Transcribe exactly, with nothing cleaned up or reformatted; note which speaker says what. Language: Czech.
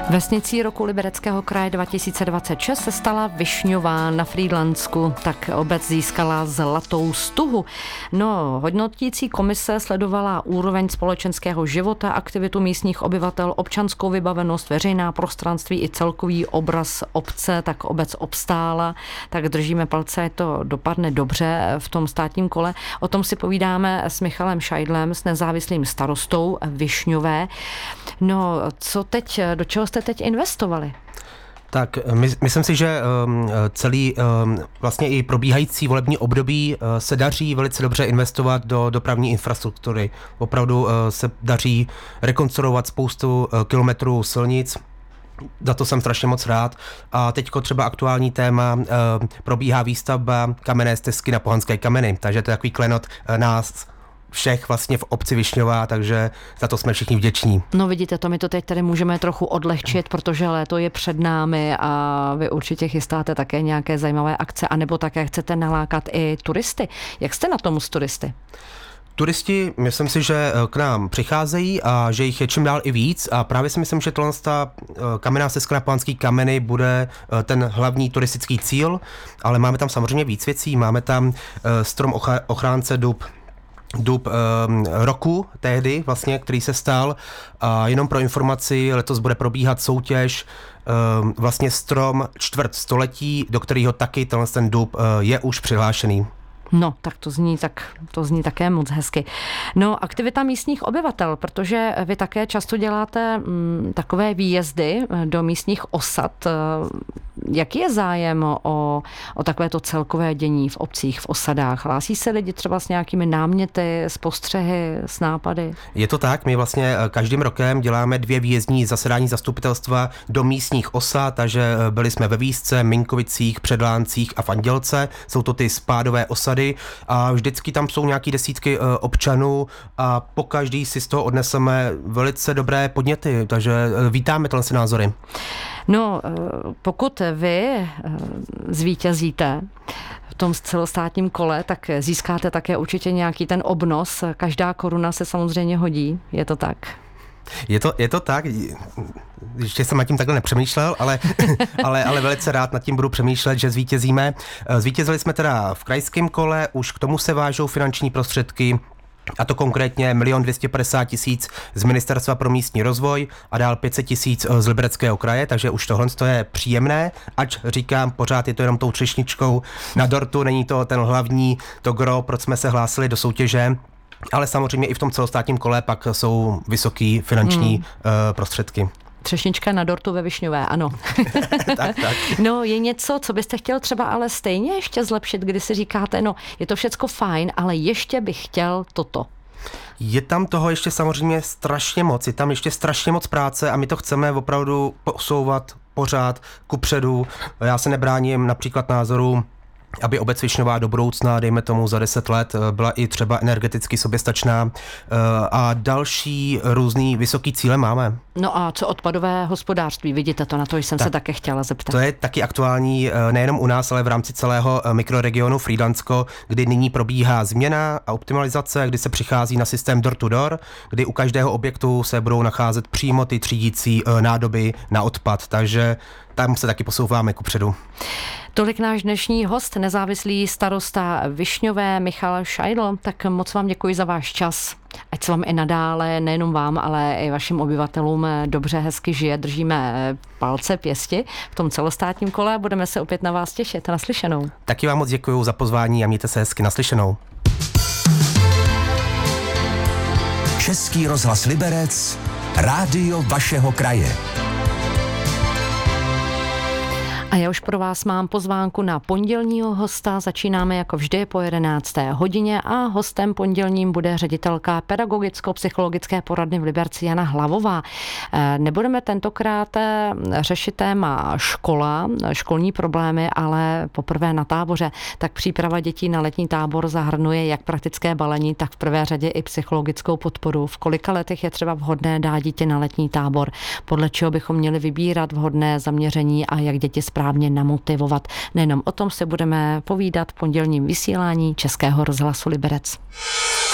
Speaker 1: Vesnicí roku Libereckého kraje dva tisíce dvacet šest se stala Višňová na Frýdlansku, tak obec získala zlatou stuhu. No, hodnotící komise sledovala úroveň společenského života, aktivitu místních obyvatel, občanskou vybavenost, veřejná prostranství i celkový obraz obce, tak obec obstála, tak držíme palce, to dopadne dobře v tom státním kole. O tom si povídáme s Michalem Šajdlem, s nezávislým starostou Višňové. No, co teď, do čeho jste teď investovali?
Speaker 2: Tak my, myslím si, že um, celý um, vlastně i probíhající volební období uh, se daří velice dobře investovat do dopravní infrastruktury. Opravdu uh, se daří rekonstruovat spoustu uh, kilometrů silnic. Za to jsem strašně moc rád. A teďko třeba aktuální téma, uh, probíhá výstavba kamenné stezky na Pohanské kameny, takže to je takový klenot uh, nás všech vlastně v obci Višňová, takže za to jsme všichni vděční.
Speaker 1: No vidíte, to my to teď tady můžeme trochu odlehčit, protože léto je před námi a vy určitě chystáte také nějaké zajímavé akce, anebo také chcete nalákat i turisty. Jak jste na tom s turisty?
Speaker 2: Turisti, myslím si, že k nám přicházejí a že jich je čím dál i víc a právě si myslím, že tohle ta kamenná stezka na Pohanské kameny bude ten hlavní turistický cíl, ale máme tam samozřejmě víc věcí. Máme tam strom ochránce dub dub um, roku tehdy vlastně, který se stal, a jenom pro informaci, letos bude probíhat soutěž um, vlastně strom čtvrt století, do kterého taky tenhle ten dub uh, je už přihlášený.
Speaker 1: No, tak to zní, tak to zní také moc hezky. No, aktivita místních obyvatel, protože vy také často děláte m, takové výjezdy do místních osad. Jaký je zájem o, o takovéto celkové dění v obcích, v osadách? Hlásí se lidi třeba s nějakými náměty, s postřehy, s nápady?
Speaker 2: Je to tak, my vlastně každým rokem děláme dvě výjezdní zasedání zastupitelstva do místních osad, takže byli jsme ve Výsce, Minkovicích, Předláncích a v Andělce. Jsou to ty spádové osady a vždycky tam jsou nějaký desítky občanů a pokaždý si z toho odneseme velice dobré podněty, takže vítáme tyhle názory.
Speaker 1: No, pokud vy zvítězíte v tom celostátním kole, tak získáte také určitě nějaký ten obnos. Každá koruna se samozřejmě hodí, je to tak?
Speaker 2: Je to, je to tak, ještě jsem nad tím takhle nepřemýšlel, ale, ale, ale velice rád nad tím budu přemýšlet, že zvítězíme. Zvítězili jsme teda v krajském kole, už k tomu se vážou finanční prostředky, a to konkrétně milion dvě stě padesát tisíc z Ministerstva pro místní rozvoj a dál pět set tisíc z Libereckého kraje, takže už tohle je příjemné, ač říkám, pořád je to jenom tou třešničkou na dortu, není to ten hlavní, to gro, proč jsme se hlásili do soutěže. Ale samozřejmě i v tom celostátním kole pak jsou vysoký finanční hmm. uh, prostředky.
Speaker 1: Třešnička na dortu ve Višňové, ano.
Speaker 2: tak, tak.
Speaker 1: No, je něco, co byste chtěl třeba ale stejně ještě zlepšit, kdy si říkáte, no, je to všecko fajn, ale ještě bych chtěl toto.
Speaker 2: Je tam toho ještě samozřejmě strašně moc, je tam ještě strašně moc práce a my to chceme opravdu posouvat pořád kupředu. Já se nebráním například názoru, aby obec Višňová do budoucna, dejme tomu za deset let, byla i třeba energeticky soběstačná a další různý vysoký cíle máme.
Speaker 1: No a co odpadové hospodářství? Vidíte to, na to jsem tak, se také chtěla zeptat.
Speaker 2: To je taky aktuální nejenom u nás, ale v rámci celého mikroregionu Frýdlansko, kdy nyní probíhá změna a optimalizace, kdy se přichází na systém door to door, kdy u každého objektu se budou nacházet přímo ty třídící nádoby na odpad, takže tam se taky posouváme kupředu.
Speaker 1: Tolik náš dnešní host, nezávislý starosta Višňové Michal Šajdl, tak moc vám děkuji za váš čas. Ať se vám i nadále, nejenom vám, ale i vašim obyvatelům dobře, hezky žije. Držíme palce, pěsti v tom celostátním kole a budeme se opět na vás těšit. Naslyšenou.
Speaker 2: Taky vám moc děkuji za pozvání a mějte se hezky. Naslyšenou.
Speaker 3: Český rozhlas Liberec, rádio vašeho kraje.
Speaker 1: A já už pro vás mám pozvánku na pondělního hosta. Začínáme jako vždy po jedenácté hodině a hostem pondělním bude ředitelka pedagogicko-psychologické poradny v Liberci Jana Hlavová. Nebudeme tentokrát řešit téma škola, školní problémy, ale poprvé na táboře. Tak příprava dětí na letní tábor zahrnuje jak praktické balení, tak v prvé řadě i psychologickou podporu. V kolika letech je třeba vhodné dát dítě na letní tábor? Podle čeho bychom měli vybírat vhodné zaměření a jak děti správně namotivovat. Nejenom o tom se budeme povídat v pondělním vysílání Českého rozhlasu Liberec.